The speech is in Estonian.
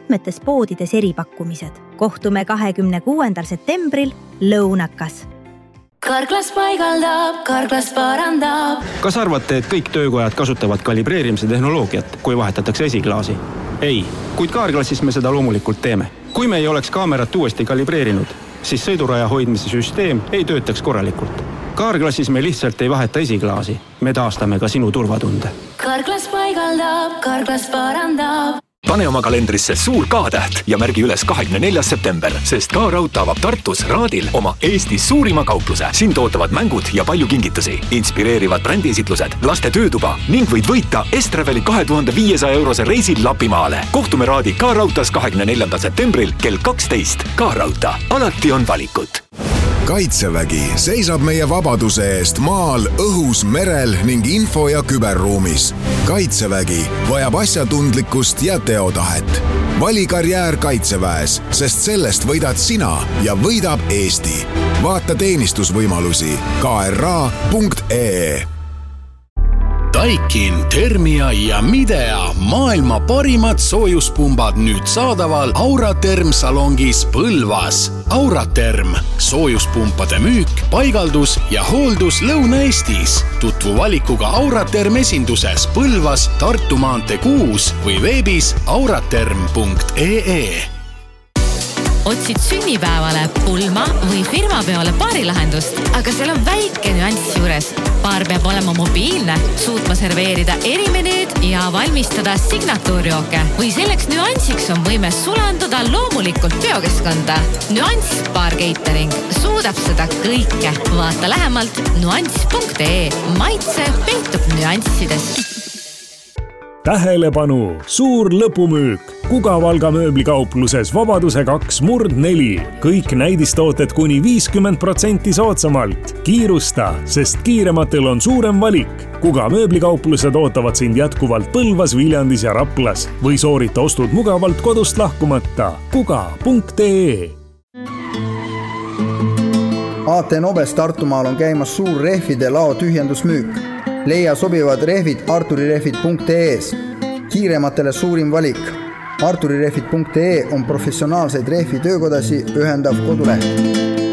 mitmetes poodides eripakkumised. Kohtume 26. septembril Lõunakas. Karklas paigaldab, Karklas parandab. Kas arvate, et kõik töökojad kasutavad kalibreerimise tehnoloogiat, kui vahetatakse esiklaasi? Ei, kuid Karklassis me seda loomulikult teeme. Kui me ei oleks kaamerat uuesti kalibreerinud, siis sõiduraja hoidmise süsteem ei töötaks korralikult. Karklassis me lihtsalt ei vaheta esiklaasi. Me taastame ka sinu turvatunde. Karklas paigaldab, Karklas parandab. Pane oma kalendrisse suur K-täht ja märgi üles 24. september, sest K-Raud avab Tartus Raadil oma Eesti suurima kaupluse. Siin tootavad mängud ja palju kingitusi, inspireerivad brändiesitlused, laste töötuba ning võid võita Estraveli 2500 eurose reisil Lapimaale. Kohtume Raadi K-Rautas 24. septembril kell 12. K-Rauta. Alati on valikut. Kaitsevägi seisab meie vabaduse eest maal, õhus, merel ning info- ja küberruumis. Kaitsevägi vajab asjatundlikkust ja teotahet. Vali karjäär Kaitseväes, sest sellest võidad sina ja võidab Eesti. Vaata teenistusvõimalusi kra.ee. Daikin, Thermia ja Midea maailma parimad soojuspumbad nüüd saadaval Auraterm salongis Põlvas. Auraterm, soojuspumpade müük, paigaldus ja hooldus Lõuna-Eestis. Tutvu valikuga Auraterm esinduses Põlvas, Tartu maantee 6 või veebis auraterm.ee. Otsid sünnipäevale, pulma või firmapeole paarilahendust, aga seal on väike nüanss juures. Paar peab olema mobiilne, suutma serveerida erimenüüd ja valmistada signatuurjooke. Või selleks nüansiks on võime sulanduda loomulikult biokeskkonda. Nüanss Bar Catering suudab seda kõike. Vaata lähemalt nuanss.ee. Maitse peitub nüanssides. Tähelepanu! Suur lõpumüük! Kuga-Valga mööblikaupluses Vabaduse 2/4. Kõik näidistooted kuni 50% soodsamalt. Kiirusta, sest kiirematel on suurem valik. Kuga mööblikauplused ootavad sind jätkuvalt Põlvas, Viljandis ja Raplas või soorita ostud mugavalt kodust lahkumata. Kuga.ee. AT Nobes Tartumaal on käimas suur rehvide lao tühjendusmüük. Leia sobivad rehvid arturirehvid.ee-s. Kiirematele suurim valik. arturirehvid.ee on professionaalseid rehvi töökodasi ühendav koduleht.